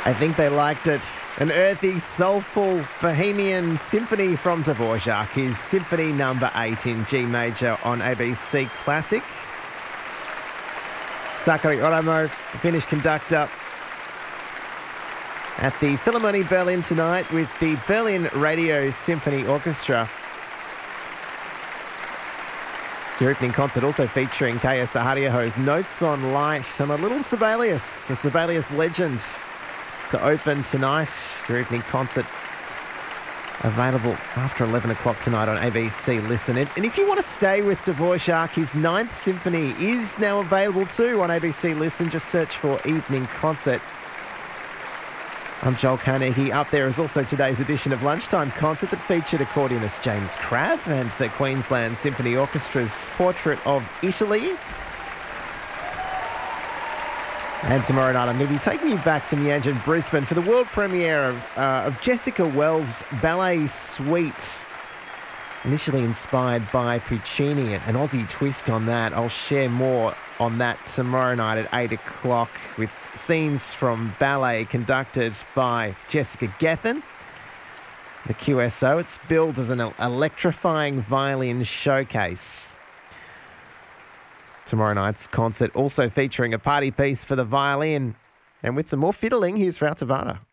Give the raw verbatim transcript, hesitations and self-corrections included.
I think they liked it. An earthy, soulful, bohemian symphony from Dvorak, his symphony number eight in G major on A B C Classic. Sakari Oromo, the Finnish conductor, at the Philharmonie Berlin tonight with the Berlin Radio Symphony Orchestra. Your evening concert also featuring Kaya Saharyaho's Notes on Light and a little Sibelius, a Sibelius legend, to open tonight. Your evening concert available after eleven o'clock tonight on A B C Listen. And if you want to stay with Dvorak, his Ninth Symphony is now available too on A B C Listen. Just search for Evening Concert. I'm Joel Carnegie. Up there is also today's edition of Lunchtime Concert that featured accordionist James Crabb and the Queensland Symphony Orchestra's Portrait of Italy. And tomorrow night I'm going to be taking you back to Meanjin, Brisbane for the world premiere of, uh, of Jessica Wells' Ballet Suite, initially inspired by Puccini, an Aussie twist on that. I'll share more on that tomorrow night at eight o'clock with scenes from ballet conducted by Jessica Gethin, the Q S O. It's billed as an electrifying violin showcase. Tomorrow night's concert also featuring a party piece for the violin. And with some more fiddling, here's Rautavara.